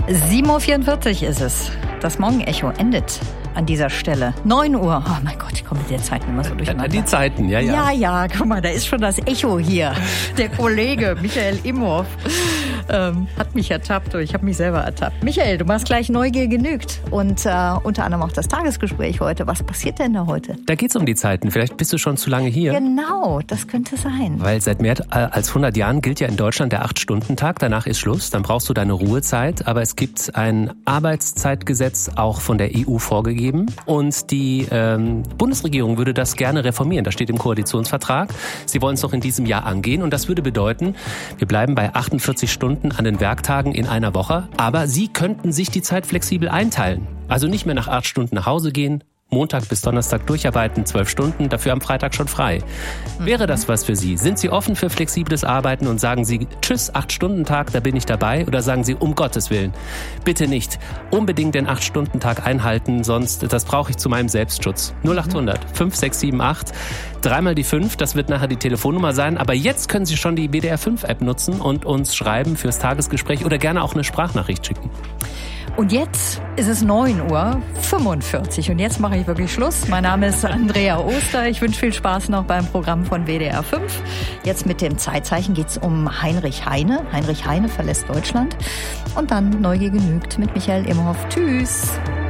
7:44 Uhr ist es. Das Morgenecho endet an dieser Stelle. 9 Uhr. Oh mein Gott, ich komme mit der Zeit immer so durcheinander. Die Zeiten, ja. Ja, guck mal, da ist schon das Echo hier. Der Kollege Michael Imhoff hat mich ertappt und ich habe mich selber ertappt. Michael, du machst gleich Neugier genügt und unter anderem auch das Tagesgespräch heute. Was passiert denn da heute? Da geht's um die Zeiten. Vielleicht bist du schon zu lange hier. Genau, das könnte sein. Weil seit mehr als 100 Jahren gilt ja in Deutschland der 8-Stunden-Tag. Danach ist Schluss. Dann brauchst du deine Ruhezeit. Aber es gibt ein Arbeitszeitgesetz auch von der EU vorgegeben. Und die Bundesregierung würde das gerne reformieren. Das steht im Koalitionsvertrag. Sie wollen es noch in diesem Jahr angehen. Und das würde bedeuten, wir bleiben bei 48 Stunden an den Werktagen in einer Woche. Aber Sie könnten sich die Zeit flexibel einteilen. Also nicht mehr nach 8 Stunden nach Hause gehen, Montag bis Donnerstag durcharbeiten, 12 Stunden, dafür am Freitag schon frei. Wäre das was für Sie? Sind Sie offen für flexibles Arbeiten und sagen Sie, tschüss, 8-Stunden-Tag, da bin ich dabei? Oder sagen Sie, um Gottes Willen, bitte nicht, unbedingt den 8-Stunden-Tag einhalten, sonst, das brauche ich zu meinem Selbstschutz. 0800 5678, dreimal die 5, das wird nachher die Telefonnummer sein. Aber jetzt können Sie schon die WDR 5-App nutzen und uns schreiben fürs Tagesgespräch oder gerne auch eine Sprachnachricht schicken. Und jetzt ist es 9:45 Uhr und jetzt mache ich wirklich Schluss. Mein Name ist Andrea Oster. Ich wünsche viel Spaß noch beim Programm von WDR 5. Jetzt mit dem Zeitzeichen geht es um Heinrich Heine. Heinrich Heine verlässt Deutschland. Und dann Neugier genügt mit Michael Imhoff. Tschüss.